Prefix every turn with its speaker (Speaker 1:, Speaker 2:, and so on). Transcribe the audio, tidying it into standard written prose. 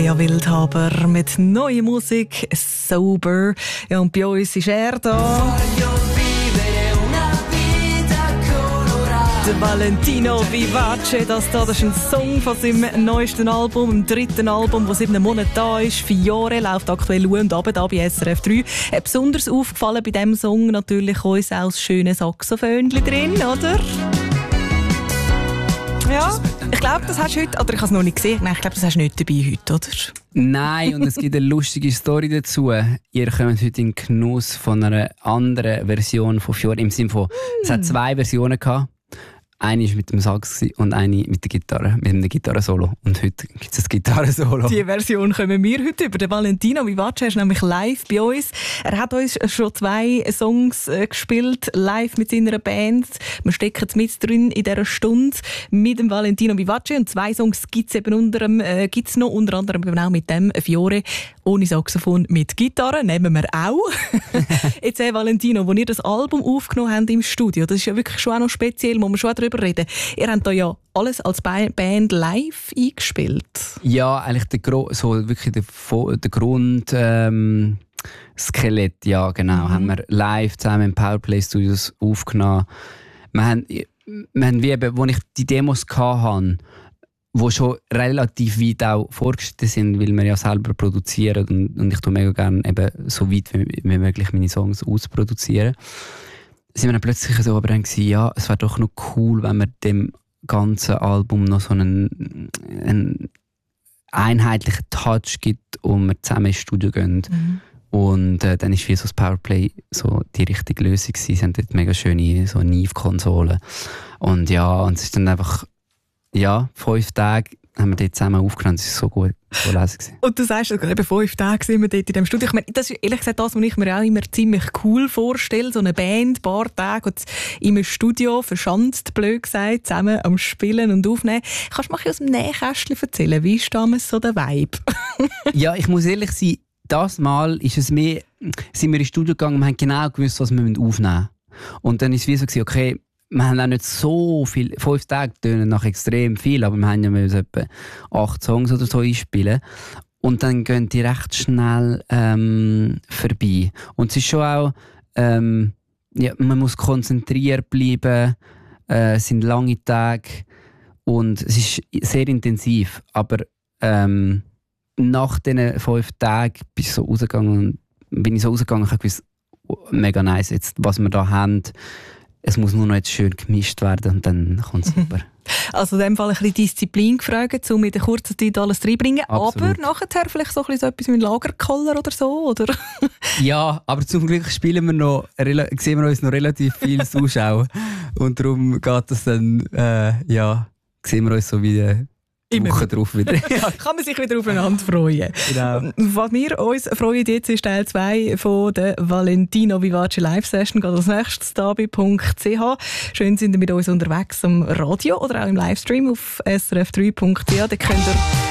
Speaker 1: Ja, Wildhaber mit neuer Musik, Sober. Ja, und bei uns ist er da. Der Valentino Vivace, das ist ein Song von seinem neuesten Album, dem 3. Album, das 7 Monate da ist. Fiore läuft aktuell und ab da bei SRF 3. Besonders aufgefallen bei diesem Song natürlich uns auch das schöne Saxophönchen drin, oder? Ja, ich glaube, das hast du heute, oder ich habe es noch nicht gesehen, nein, ich glaube, das hast du nicht dabei heute, oder?
Speaker 2: Nein, und es gibt eine lustige Story dazu. Ihr kommt heute in den Genuss von einer anderen Version von Fiore, im Sinne von, es hat 2 Versionen gehabt. Eine war mit dem Sax und eine mit der Gitarre, mit einem Gitarrensolo. Und heute gibt es ein Gitarrensolo.
Speaker 1: Die Version kommen wir heute über. Der Valentino Vivace ist nämlich live bei uns. Er hat uns schon 2 Songs gespielt, live mit seiner Band. Wir stecken mit drin in dieser Stunde mit dem Valentino Vivace. Und 2 Songs gibt es noch, unter anderem genau mit dem Fiore. Ohne Saxophon, mit Gitarre, nehmen wir auch. Jetzt, Valentino, als ihr das Album aufgenommen habt im Studio, das ist ja wirklich schon auch noch speziell, muss man schon darüber reden. Ihr habt da ja alles als Band live eingespielt.
Speaker 2: Ja, eigentlich der Grund, Skelett, ja genau, haben wir live zusammen im Powerplay Studios aufgenommen. Wir haben wie eben, als ich die Demos hatte, die schon relativ weit auch vorgeschritten sind, weil wir ja selber produzieren und ich tue mega gerne eben so weit wie möglich meine Songs ausproduzieren. Sind wir dann plötzlich so aber dann gewesen, ja, es wäre doch noch cool, wenn wir dem ganzen Album noch so einen einheitlichen Touch gibt und wir zusammen ins Studio gehen. Und dann ist wie so das Powerplay so die richtige Lösung gewesen. Sie haben dort mega schöne so Neve-Konsolen. Und ja, und es ist dann einfach 5 Tage haben wir dort zusammen aufgenommen. Das war so gut, so lässig.
Speaker 1: Und du sagst, eben 5 Tage sind wir dort in diesem Studio. Ich meine, das ist ehrlich gesagt das, was ich mir auch immer ziemlich cool vorstelle. So eine Band, ein paar Tage und im Studio, verschanzt, blöd gesagt, zusammen am Spielen und Aufnehmen. Kannst du mal aus dem Nähkästchen erzählen, wie ist damals so der Vibe?
Speaker 2: Ja, ich muss ehrlich sein, das Mal ist es mehr, sind wir ins Studio gegangen und haben genau gewusst, was wir aufnehmen müssen. Und dann ist es wie so gewesen, okay, wir haben auch nicht so viel, 5 Tage tönen nach extrem viel, aber wir haben ja etwa 8 Songs oder so einspielen. Und dann gehen die recht schnell vorbei. Und es ist schon auch, man muss konzentriert bleiben, es sind lange Tage und es ist sehr intensiv. Aber nach diesen 5 Tagen bin ich so rausgegangen und habe gewusst, mega nice, jetzt, was wir da haben. Es muss nur noch jetzt schön gemischt werden und dann kommt es super.
Speaker 1: Also in dem Fall ein bisschen Disziplin gefragt, um in der kurzen Zeit alles reinbringen.
Speaker 2: Absolut.
Speaker 1: Aber nachher vielleicht so etwas wie ein Lagerkoller oder so, oder?
Speaker 2: Ja, aber zum Glück sehen wir uns noch relativ viele Zuschauer. Und darum geht es dann, sehen wir uns so wie Woche drauf wieder.
Speaker 1: Ja, kann man sich wieder aufeinander freuen.
Speaker 2: Genau.
Speaker 1: Was wir uns freuen jetzt ist Teil 2 von der Valentino Vivace Live Session. Geht als nächstes stabi.ch. Schön sind ihr mit uns unterwegs am Radio oder auch im Livestream auf srf3.ch. Da könnt ihr